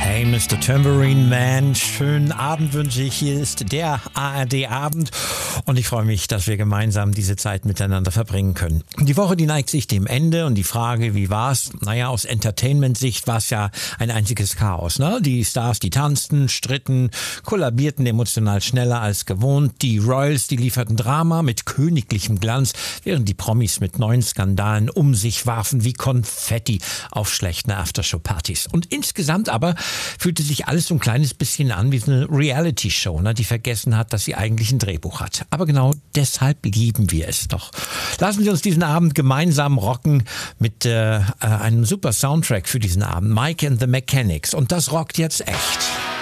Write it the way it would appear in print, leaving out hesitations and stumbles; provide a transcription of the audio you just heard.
Hey, Mr. Tambourine Man, schönen Abend wünsche ich. Hier ist der ARD-Abend und ich freue mich, dass wir gemeinsam diese Zeit miteinander verbringen können. Die Woche, die neigt sich dem Ende und die Frage, wie war's? Naja, aus Entertainment-Sicht war es ja ein einziges Chaos, ne? Die Stars, die tanzten, stritten, kollabierten emotional schneller als gewohnt. Die Royals, die lieferten Drama mit königlichem Glanz, während die Promis mit neuen Skandalen um sich warfen wie Konfetti auf schlechten Aftershow-Partys. Und insgesamt aber fühlte sich alles so ein kleines bisschen an wie eine Reality-Show, ne, die vergessen hat, dass sie eigentlich ein Drehbuch hat. Aber genau deshalb lieben wir es doch. Lassen Sie uns diesen Abend gemeinsam rocken mit einem super Soundtrack für diesen Abend. Mike and the Mechanics. Und das rockt jetzt echt.